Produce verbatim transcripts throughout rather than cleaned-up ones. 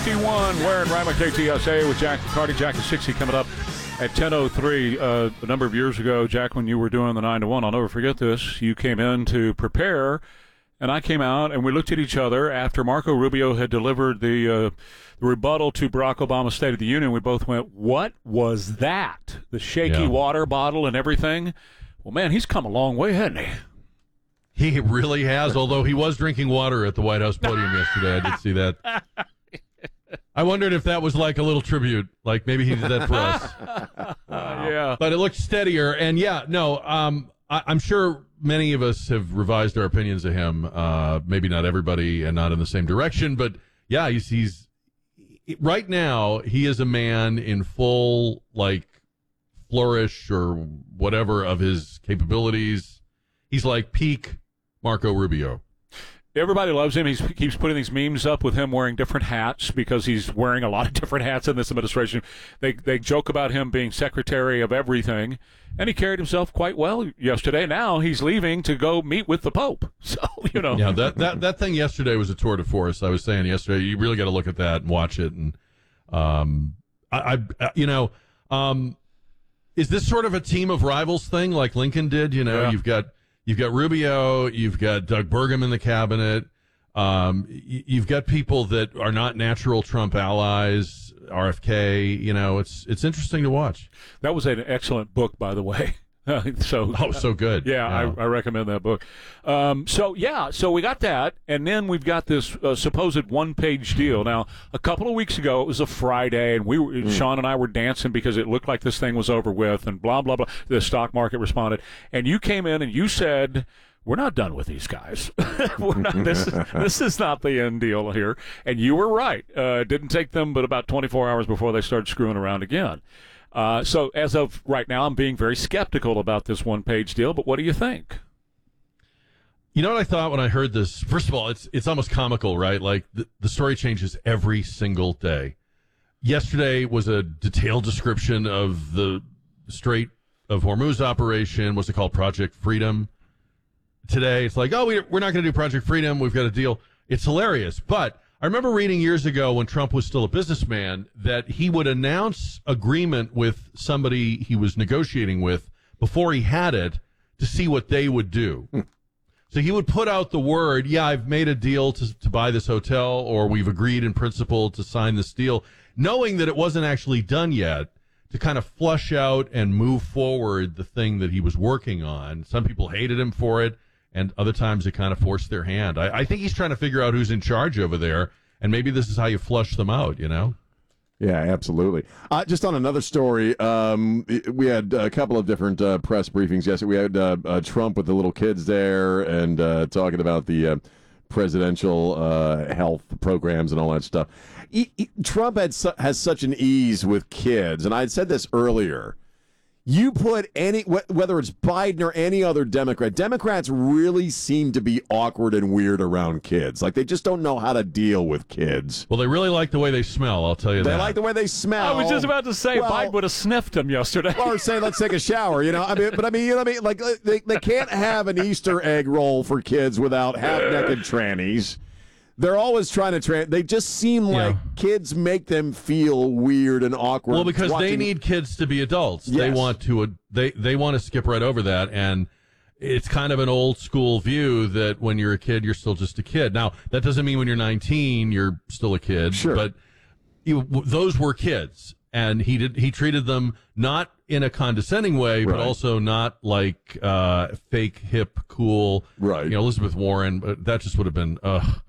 fifty-one, Ware and Rima K T S A with Jack McCarty. Jack is sixty coming up at ten oh three. Uh, a number of years ago, Jack, when you were doing the nine to one, I'll never forget this. You came in to prepare, and I came out, and we looked at each other after Marco Rubio had delivered the, uh, the rebuttal to Barack Obama's State of the Union. We both went, what was that? The shaky yeah. water bottle and everything? Well, man, he's come a long way, hasn't he? He really has, although he was drinking water at the White House podium yesterday. I did see that. I wondered if that was like a little tribute, like maybe he did that for us. Uh, yeah. But it looked steadier, and yeah, no, um, I, I'm sure many of us have revised our opinions of him. Uh, maybe not everybody and not in the same direction, but yeah, he's, he's right now, he is a man in full, like, flourish or whatever of his capabilities. He's like peak Marco Rubio. Everybody loves him. He keeps putting these memes up with him wearing different hats because he's wearing a lot of different hats in this administration. They they joke about him being secretary of everything, and he carried himself quite well yesterday. Now he's leaving to go meet with the Pope. So, you know. Yeah, that, that, that thing yesterday was a tour de force. I was saying yesterday, you really got to look at that and watch it. And, um, I, I you know, um, is this sort of a team of rivals thing like Lincoln did? You know, yeah. you've got you've got Rubio, you've got Doug Burgum in the cabinet, um, y- you've got people that are not natural Trump allies, R F K. You know, it's it's interesting to watch. That was an excellent book, by the way. so oh, so good. Yeah, yeah. I, I recommend that book. Um, so yeah, so we got that, and then we've got this uh, supposed one-page deal. Now, a couple of weeks ago, it was a Friday, and we, were, mm. Sean and I were dancing because it looked like this thing was over with, and blah blah blah. The stock market responded, and you came in and you said, "We're not done with these guys. We're not, this is this is not the end deal here." And you were right. Uh, it didn't take them but about twenty-four hours before they started screwing around again. Uh, so as of right now, I'm being very skeptical about this one-page deal, but what do you think? You know what I thought when I heard this? First of all, it's it's almost comical, right? Like, the, the story changes every single day. Yesterday was a detailed description of the Strait of Hormuz operation. What's it called? Project Freedom. Today, it's like, oh, we, we're not going to do Project Freedom. We've got a deal. It's hilarious. But I remember reading years ago when Trump was still a businessman that he would announce agreement with somebody he was negotiating with before he had it to see what they would do. Hmm. So he would put out the word, yeah, I've made a deal to, to buy this hotel, or we've agreed in principle to sign this deal, knowing that it wasn't actually done yet, to kind of flush out and move forward the thing that he was working on. Some people hated him for it, and other times it kind of forced their hand. I, I think he's trying to figure out who's in charge over there, and maybe this is how you flush them out, you know? Yeah, absolutely. Uh, just on another story, um, we had a couple of different uh, press briefings yesterday. We had uh, uh, Trump with the little kids there and uh, talking about the uh, presidential uh, health programs and all that stuff. He, he, Trump had su- has such an ease with kids, and I had said this earlier. You put any, wh- whether it's Biden or any other Democrat, Democrats really seem to be awkward and weird around kids. Like, they just don't know how to deal with kids. Well, they really like the way they smell, I'll tell you they that. They like the way they smell. I was just about to say, well, Biden would have sniffed him yesterday. Or say, let's take a shower, you know? I mean, but I mean, you know what I mean? Like, they, they can't have an Easter egg roll for kids without half-naked trannies. They're always trying to tra- they just seem like yeah. kids make them feel weird and awkward. Well, because watching. they need kids to be adults. Yes. They want to uh, they they want to skip right over that, and it's kind of an old school view that when you're a kid, you're still just a kid. Now, that doesn't mean when you're nineteen, you're still a kid. Sure. But you, those were kids, and he did he treated them not in a condescending way, right. but also not like uh, fake, hip, cool. Right. You know, Elizabeth Warren. But that just would have been. Ugh.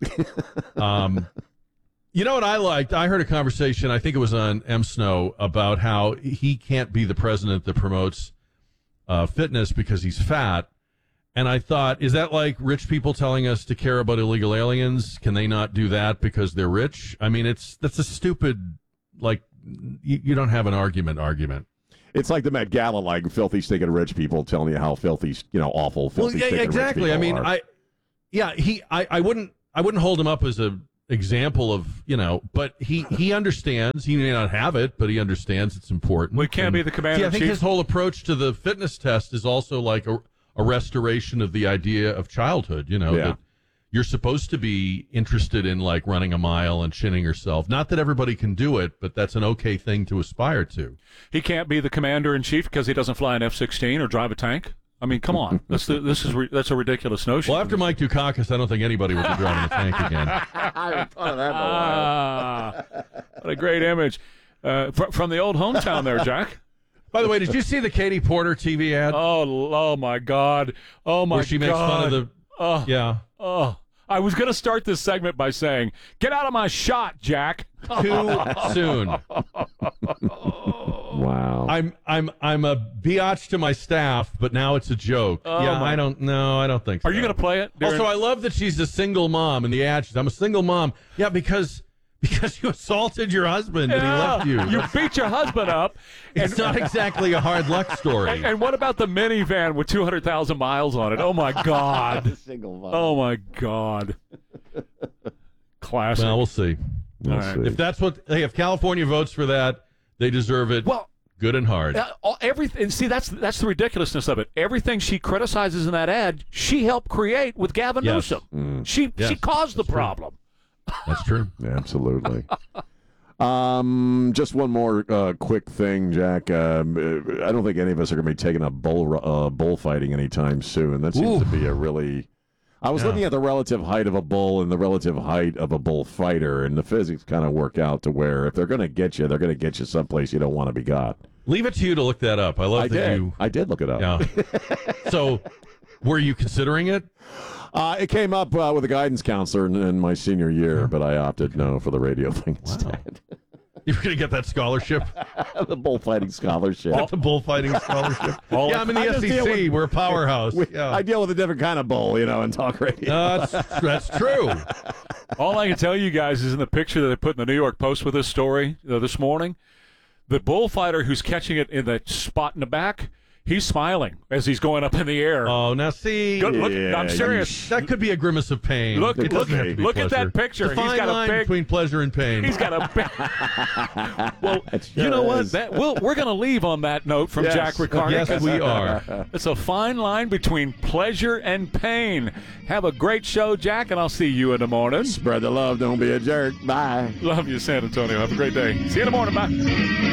um, you know what I liked? I heard a conversation. I think it was on M. Snow about how he can't be the president that promotes uh, fitness because he's fat. And I thought, is that like rich people telling us to care about illegal aliens? Can they not do that because they're rich? I mean, it's that's a stupid, like, you, you don't have an argument argument. It's like the Met Gala, like filthy, stinking rich people telling you how filthy, you know, awful, filthy, well, yeah, stinking exactly. rich people I mean, are. I, yeah, he, I, I wouldn't, I wouldn't hold him up as a example of, you know, but he, he understands. He may not have it, but he understands it's important. We can't and, be the commander. See, I think his whole approach to the fitness test is also like a, a restoration of the idea of childhood. You know, yeah. that you're supposed to be interested in like running a mile and chinning yourself. Not that everybody can do it, but that's an okay thing to aspire to. He can't be the commander in chief because he doesn't fly an F sixteen or drive a tank. I mean, come on. That's the, this is re, that's a ridiculous notion. Well, after Mike Dukakis, I don't think anybody would be driving a tank again. I haven't thought of that in a while. Ah, what a great image uh, fr- from the old hometown there, Jack. By the way, did you see the Katie Porter T V ad? Oh, oh my God! Oh my God! Where she makes fun of the. Oh, Yeah. oh. I was going to start this segment by saying, "Get out of my shot, Jack." Too soon. Wow. I'm I'm I'm a biatch to my staff, but now it's a joke. Oh, yeah, my- I don't know. I don't think so. Are you going to play it? Darren? Also, I love that she's a single mom in the ad. She's, I'm a single mom. Yeah, because because you assaulted your husband and he Yeah, left you. You beat your husband up. It's not exactly a hard luck story. And, and what about the minivan with two hundred thousand miles on it? Oh, my God. Single mom. Oh, my God. Classic. Well, we'll see. We'll all right. see. If that's what, hey, if California votes for that, they deserve it. Well, good and hard. Uh, all- everything. See, that's that's the ridiculously of it. Everything she criticizes in that ad, she helped create with Gavin Yes. Newsom. She Yes, she caused the that's true. problem. That's true. Absolutely. um, just one more uh, quick thing, Jack. Um, uh, I don't think any of us are going to be taking up bull uh, bullfighting anytime soon. That seems Ooh. to be a really. I was Yeah. looking at the relative height of a bull and the relative height of a bullfighter, and the physics kind of work out to where if they're going to get you, they're going to get you someplace you don't want to be got. Leave it to you to look that up. I love I that did. you. I did look it up. Yeah. So, were you considering it? Uh, it came up uh, with a guidance counselor in, in my senior year, but I opted no for the radio thing instead. You're going to get that scholarship, The bullfighting scholarship. the bullfighting scholarship. All- yeah, I'm in the I S just E deal C. with- We're a powerhouse. We- yeah. I deal with a different kind of bull, you know, in talk radio. Uh, that's, that's true. All I can tell you guys is in the picture that they put in the New York Post with this story uh, this morning, the bullfighter who's catching it in the spot in the back, he's smiling as he's going up in the air. Oh, now see, Good, look, yeah, I'm you serious. that could be a grimace of pain. Look, It look, doesn't have to be look at pleasure. that picture. It's a He's fine got a line big- between pleasure and pain. He's got a big. Well, It you sure know what? is. That we'll, we're going to leave on that note from Yes. Jack Riccardi. Yes, we are. It's a fine line between pleasure and pain. Have a great show, Jack, and I'll see you in the morning. Spread the love. Don't be a jerk. Bye. Love you, San Antonio. Have a great day. See you in the morning. Bye.